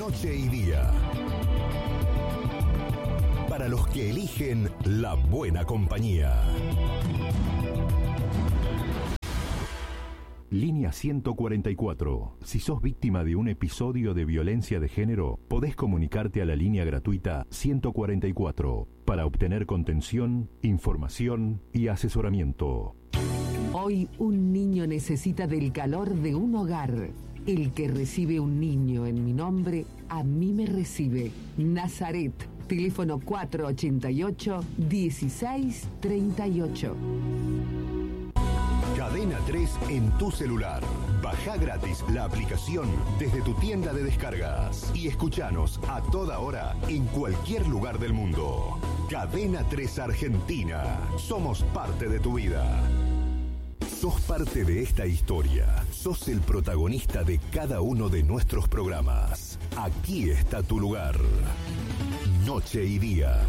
Noche y día. Para los que eligen la buena compañía. Línea 144. Si sos víctima de un episodio de violencia de género, podés comunicarte a la línea gratuita 144 para obtener contención, información y asesoramiento. Hoy un niño necesita del calor de un hogar. El que recibe un niño en mi nombre, a mí me recibe. Nazaret, teléfono 488-1638. Cadena 3 en tu celular. Baja gratis la aplicación desde tu tienda de descargas y escuchanos a toda hora en cualquier lugar del mundo. Cadena 3 Argentina. Somos parte de tu vida. Sos parte de esta historia. Sos el protagonista de cada uno de nuestros programas. Aquí está tu lugar. Noche y día.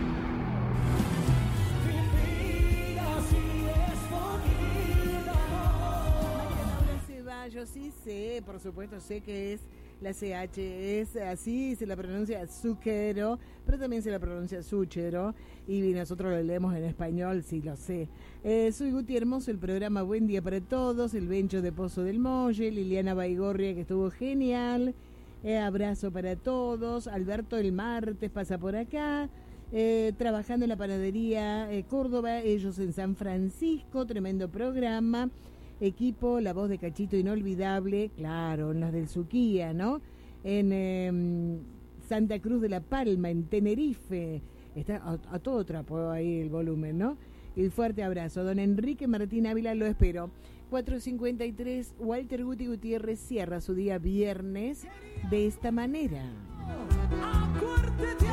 Yo sí sé, por supuesto, sé que es la CH, es así, se la pronuncia Zúquero, pero también se la pronuncia Súchero, y nosotros lo leemos en español, sí lo sé. Soy Guti Hermoso, el programa Buen Día para Todos, el Bencho de Pozo del Molle, Liliana Baigorria, que estuvo genial, abrazo para todos, Alberto el martes pasa por acá, trabajando en la panadería Córdoba, ellos en San Francisco, tremendo programa. Equipo, la voz de Cachito inolvidable, claro, en las del Suquía, ¿no? En Santa Cruz de la Palma, en Tenerife, está a todo trapo ahí el volumen, ¿no? Y fuerte abrazo. Don Enrique Martín Ávila, lo espero. 4:53, Walter Guti Gutiérrez cierra su día viernes de esta manera. ¡Acuérdate!